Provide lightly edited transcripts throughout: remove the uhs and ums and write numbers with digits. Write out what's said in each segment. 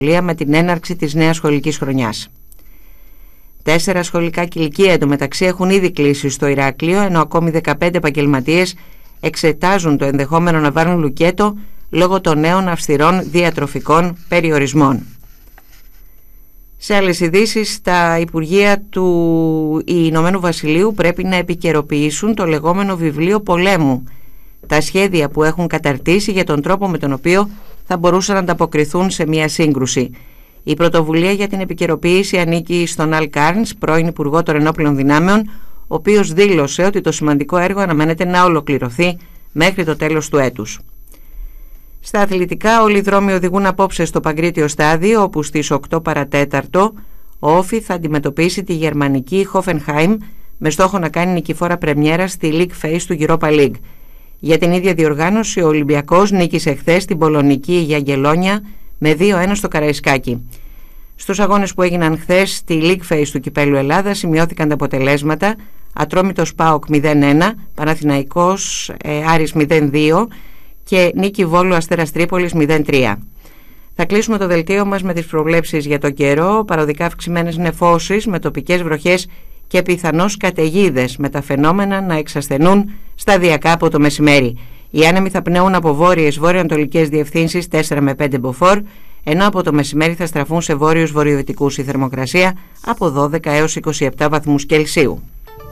με την έναρξη της νέας σχολικής χρονιάς. 4 σχολικά κηλικεία εντωμεταξύ έχουν ήδη κλείσει στο Ηράκλειο, ενώ ακόμη 15 επαγγελματίες εξετάζουν το ενδεχόμενο να βάλουν λουκέτο λόγω των νέων αυστηρών διατροφικών περιορισμών. Σε άλλες ειδήσεις, τα Υπουργεία του Ηνωμένου Βασιλείου πρέπει να επικαιροποιήσουν το λεγόμενο βιβλίο πολέμου, τα σχέδια που έχουν καταρτήσει για τον τρόπο με τον οποίο θα μπορούσαν να ανταποκριθούν σε μια σύγκρουση. Η πρωτοβουλία για την επικαιροποίηση ανήκει στον Αλ Κάρνς, πρώην Υπουργό των Ενόπλων Δυνάμεων, ο οποίος δήλωσε ότι το σημαντικό έργο αναμένεται να ολοκληρωθεί μέχρι το τέλος του έτους. Στα αθλητικά, όλοι οι δρόμοι οδηγούν απόψε στο Παγκρίτιο στάδιο, όπου στις 8 παρατέταρτο ο Όφι θα αντιμετωπίσει τη γερμανική Hoffenheim με στόχο να κάνει νικηφόρα πρεμιέρα στη League Phase του Europa League. Για την ίδια διοργάνωση, ο Ολυμπιακός νίκησε χθες την πολωνική Γιαγγελόνια με 2-1 στο Καραϊσκάκι. Στους αγώνες που έγιναν χθες στη League Phase του Κυπέλλου Ελλάδα σημειώθηκαν τα αποτελέσματα: Ατρόμητος ΠΑΟΚ 0-1, Παναθηναϊκός Άρης 0-2 και νίκη Βόλου Αστέρας Τρίπολης 0-3. Θα κλείσουμε το δελτίο μας με τις προβλέψεις για το καιρό. Παροδικά αυξημένες νεφώσεις με τοπικές βροχές και πιθανώς καταιγίδες, με τα φαινόμενα να εξασθενούν σταδιακά από το μεσημέρι. Οι άνεμοι θα πνέουν από βόρειες βορειοανατολικές διευθύνσεις 4 με 5 μποφόρ, ενώ από το μεσημέρι θα στραφούν σε βόρειους βορειοδυτικούς. Η θερμοκρασία από 12 έως 27 βαθμούς Κελσίου.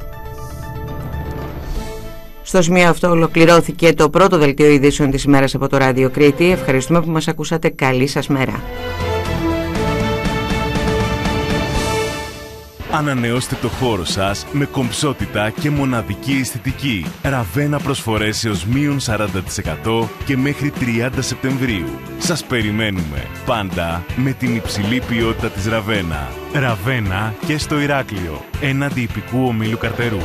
Στο σημείο αυτό ολοκληρώθηκε το πρώτο δελτίο ειδήσεων της ημέρας από το Ράδιο Κρήτη. Ευχαριστούμε που μας ακούσατε. Καλή σας μέρα. Ανανεώστε το χώρο σας με κομψότητα και μοναδική αισθητική. Ραβένα προσφορές έως μείον 40% και μέχρι 30 Σεπτεμβρίου. Σας περιμένουμε πάντα με την υψηλή ποιότητα της Ραβένα. Ραβένα και στο Ηράκλειο, έναντι ιππικού ομίλου Καρτερού.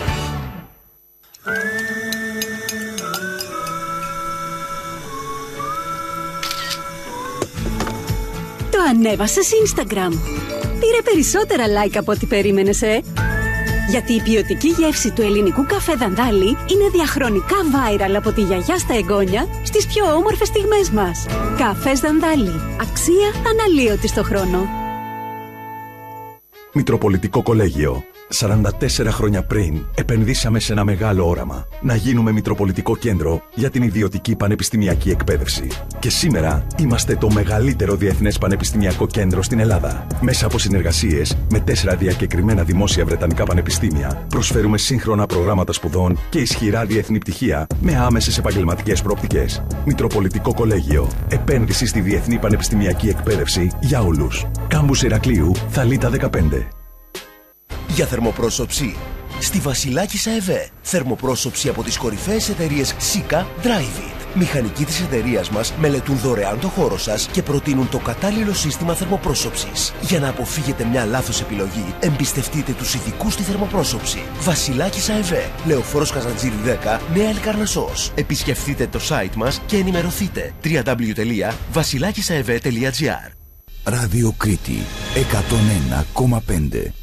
Το ανέβασες Instagram. Πήρε περισσότερα like από ό,τι περίμενες, Γιατί η ποιοτική γεύση του ελληνικού καφέ Δανδάλη είναι διαχρονικά viral από τη γιαγιά στα εγγόνια στις πιο όμορφες στιγμές μας. Καφές Δανδάλη. Αξία αναλύωτη στο χρόνο. Μητροπολιτικό Κολέγιο. 44 χρόνια πριν επενδύσαμε σε ένα μεγάλο όραμα. Να γίνουμε Μητροπολιτικό Κέντρο για την ιδιωτική πανεπιστημιακή εκπαίδευση. Και σήμερα είμαστε το μεγαλύτερο διεθνές πανεπιστημιακό κέντρο στην Ελλάδα. Μέσα από συνεργασίες με 4 διακεκριμένα δημόσια βρετανικά πανεπιστήμια, προσφέρουμε σύγχρονα προγράμματα σπουδών και ισχυρά διεθνή πτυχία με άμεσες επαγγελματικές προοπτικές. Μητροπολιτικό Κολέγιο. Επένδυση στη διεθνή πανεπιστημιακή εκπαίδευση για όλους. Κάμπους Ηρακλείου, Θαλίτα 15. Για θερμοπρόσωψη στη Βασιλάκισσα ΕΒ. Θερμοπρόσωψη από τις κορυφαίες εταιρείες Sika, Drivit. Μηχανικοί της εταιρείας μας μελετούν δωρεάν το χώρο σας και προτείνουν το κατάλληλο σύστημα θερμοπρόσωψης. Για να αποφύγετε μια λάθος επιλογή, εμπιστευτείτε τους ειδικούς στη θερμοπρόσωψη. Βασιλάκισσα ΕΒ. Λεωφόρος Καζαντζήρη 10, Νέα Ελκαρνασσός. Επισκεφτείτε το site μας και ενημερωθείτε. www.βασιλάκισsaev.gr. Ράδιο Κρήτη 101,5.